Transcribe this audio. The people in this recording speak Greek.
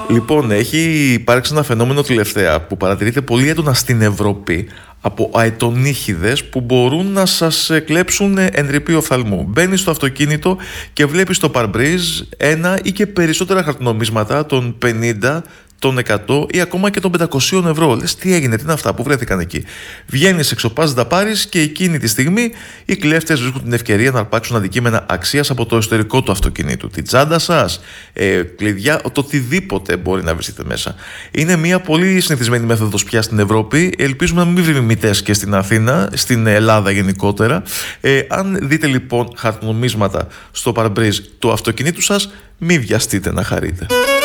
Λοιπόν, έχει υπάρξει ένα φαινόμενο τελευταία που παρατηρείται πολύ έντονα στην Ευρώπη από αετονύχηδες που μπορούν να σας κλέψουν εντρυπή οφθαλμού. Μπαίνεις στο αυτοκίνητο και βλέπεις στο παρμπρίζ ένα ή και περισσότερα χαρτονομίσματα των 50, των 100 ή ακόμα και των 500 ευρώ. Λες, τι έγινε, τι είναι αυτά που βρέθηκαν εκεί. Βγαίνεις έξω, πας να τα πάρεις και εκείνη τη στιγμή οι κλέφτες βρίσκουν την ευκαιρία να αρπάξουν αντικείμενα αξίας από το εσωτερικό του αυτοκινήτου. Τη τσάντα σας, κλειδιά, το οτιδήποτε μπορεί να βρίσκεται μέσα. Είναι μια πολύ συνηθισμένη μέθοδος πια στην Ευρώπη. Ελπίζουμε να μην βρει μιμητές και στην Αθήνα, στην Ελλάδα γενικότερα. Αν δείτε λοιπόν χαρτονομίσματα στο παρμπρίζ του αυτοκινήτου σας, μην βιαστείτε να χαρείτε.